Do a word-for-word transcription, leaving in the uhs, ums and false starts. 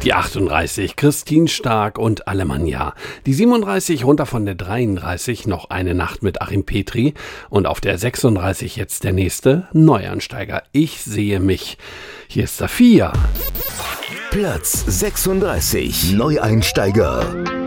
Die achtunddreißig, Christine Stark und Alemannia. Die siebenunddreißig, runter von der dreiunddreißig, noch eine Nacht mit Achim Petri. Und auf der sechsunddreißig jetzt der nächste Neuansteiger. Ich sehe mich. Hier ist Safiya. Platz sechsunddreißig, Neueinsteiger.